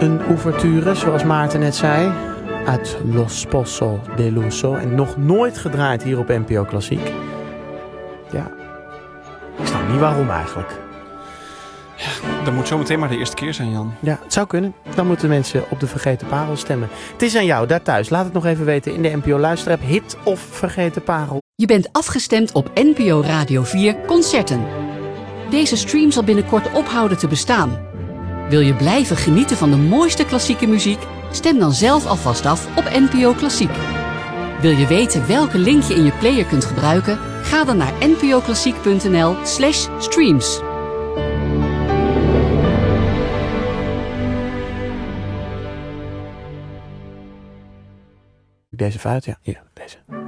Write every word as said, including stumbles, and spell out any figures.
Een ouverture, zoals Maarten net zei, uit Lo Sposo deluso. En nog nooit gedraaid hier op N P O Klassiek. Ja, ik snap niet waarom eigenlijk. Dat moet zometeen maar de eerste keer zijn, Jan. Ja, het zou kunnen. Dan moeten mensen op de Vergeten Parel stemmen. Het is aan jou, daar thuis. Laat het nog even weten in de N P O Luisterapp. Hit of Vergeten Parel. Je bent afgestemd op N P O Radio vier Concerten. Deze stream zal binnenkort ophouden te bestaan. Wil je blijven genieten van de mooiste klassieke muziek? Stem dan zelf alvast af op N P O Klassiek. Wil je weten welke link je in je player kunt gebruiken? Ga dan naar npoklassiek.nl slash streams. Deze fout, ja. Ja, deze.